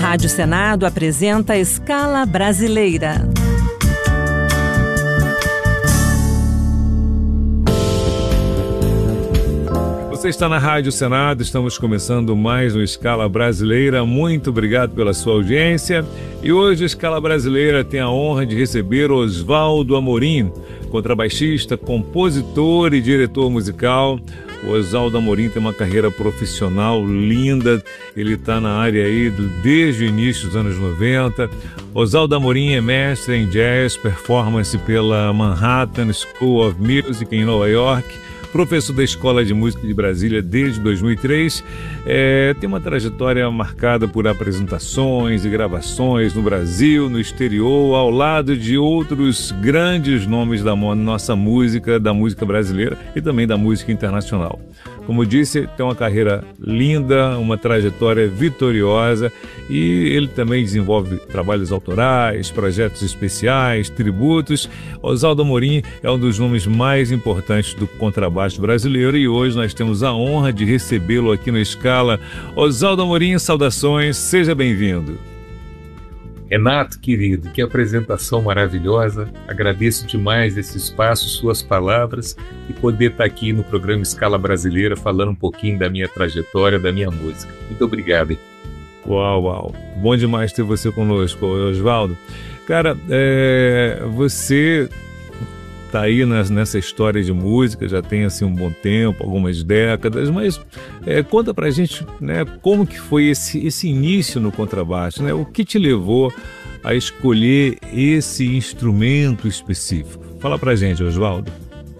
Rádio Senado apresenta Escala Brasileira. Você está na Rádio Senado, estamos começando mais um Escala Brasileira. Muito obrigado pela sua audiência. E hoje a Escala Brasileira tem a honra de receber Oswaldo Amorim, contrabaixista, compositor e diretor musical. O Oswaldo Amorim tem uma carreira profissional linda, ele está na área aí desde o início dos anos 90. Oswaldo Amorim é mestre em jazz, performance pela Manhattan School of Music em Nova York, professor da Escola de Música de Brasília desde 2003, tem uma trajetória marcada por apresentações e gravações no Brasil, no exterior, ao lado de outros grandes nomes da nossa música, da música brasileira e também da música internacional. Como disse, tem uma carreira linda, uma trajetória vitoriosa e ele também desenvolve trabalhos autorais, projetos especiais, tributos. Oswaldo Amorim é um dos nomes mais importantes do contrabaixo brasileiro e hoje nós temos a honra de recebê-lo aqui no Escala. Oswaldo Amorim, saudações, seja bem-vindo. Renato, querido, que apresentação maravilhosa. Agradeço demais esse espaço, suas palavras e poder estar aqui no programa Escala Brasileira falando um pouquinho da minha trajetória, da minha música. Muito obrigado. Uau. Bom demais ter você conosco, Oswaldo. Cara, você tá aí nessa história de música, já tem assim um bom tempo, algumas décadas, mas conta pra gente, né, como que foi esse início no contrabaixo, né? O que te levou a escolher esse instrumento específico? Fala pra gente, Oswaldo.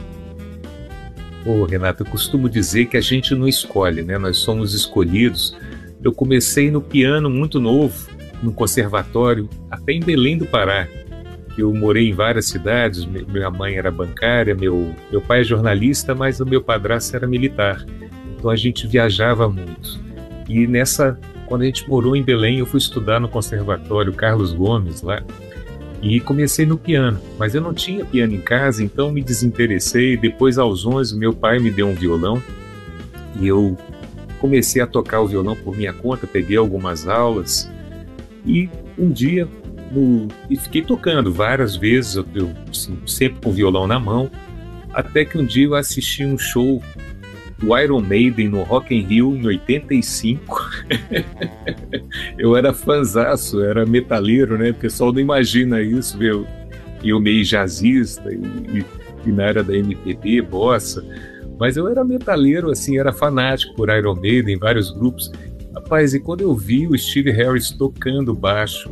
Renato, eu costumo dizer que a gente não escolhe, né? Nós somos escolhidos. Eu comecei no piano muito novo, no conservatório, até em Belém do Pará. Eu morei em várias cidades, minha mãe era bancária, meu pai é jornalista, mas o meu padrasto era militar. Então a gente viajava muito. E quando a gente morou em Belém, eu fui estudar no Conservatório Carlos Gomes lá e comecei no piano. Mas eu não tinha piano em casa, então me desinteressei. Depois, aos 11, meu pai me deu um violão e eu comecei a tocar o violão por minha conta, peguei algumas aulas e um dia... E fiquei tocando várias vezes, eu sempre com o violão na mão, até que um dia eu assisti um show do Iron Maiden no Rock in Rio em 85. Eu era fanzaço, era metaleiro, né? O pessoal não imagina isso, viu? Eu meio jazzista e na área da MPB, bossa, mas eu era metaleiro, assim, era fanático por Iron Maiden, vários grupos. Rapaz, e quando eu vi o Steve Harris tocando baixo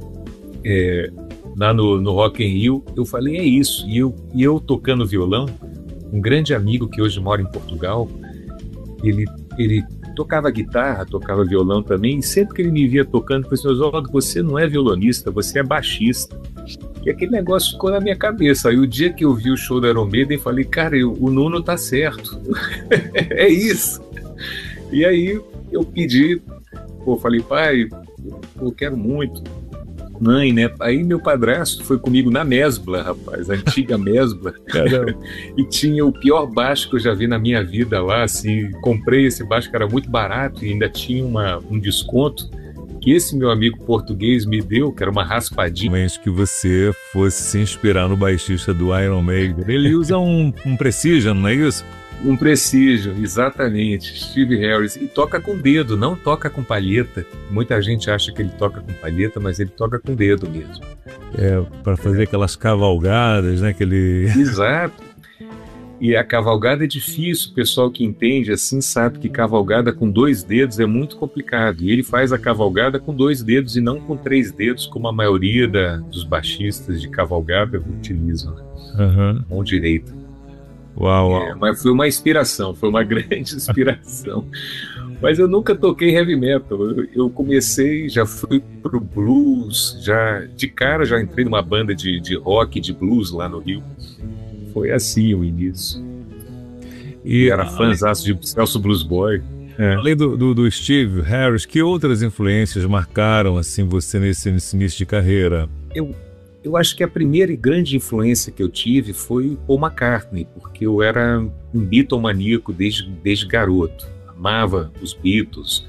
lá no Rock in Rio, eu falei, é isso. E eu tocando violão, um grande amigo que hoje mora em Portugal, ele tocava guitarra, tocava violão também, e sempre que ele me via tocando, ele falou assim, Oswaldo, você não é violonista, você é baixista. E aquele negócio ficou na minha cabeça. Aí o dia que eu vi o show da Iron Maiden, falei, cara, o Nuno tá certo. É isso. E aí eu pedi, falei, pai, eu quero muito. Mãe, né? Aí meu padrasto foi comigo na Mesbla, rapaz, a antiga Mesbla. E tinha o pior baixo que eu já vi na minha vida lá, assim, comprei esse baixo que era muito barato e ainda tinha um desconto que esse meu amigo português me deu, que era uma raspadinha. Realmente que você fosse se inspirar no baixista do Iron Maiden. Ele usa um Precision, não é isso? Um Precision, exatamente, Steve Harris, e toca com dedo, não toca com palheta. Muita gente acha que ele toca com palheta, mas ele toca com dedo mesmo. Para fazer aquelas cavalgadas, né? Exato. E a cavalgada é difícil, o pessoal que entende assim sabe que cavalgada com 2 dedos é muito complicado. E ele faz a cavalgada com 2 dedos e não com 3 dedos, como a maioria dos baixistas de cavalgada utilizam. Mão direita. Uau. Mas foi uma inspiração, foi uma grande inspiração. Mas eu nunca toquei heavy metal. Eu comecei, já fui pro blues, de cara já entrei numa banda de rock, de blues lá no Rio. Foi assim o início. E era fãzaço de Celso Blues Boy. Além do Steve Harris, que outras influências marcaram assim você nesse início de carreira? Eu acho que a primeira e grande influência que eu tive foi Paul McCartney, porque eu era um Beatle maníaco desde garoto. Amava os Beatles,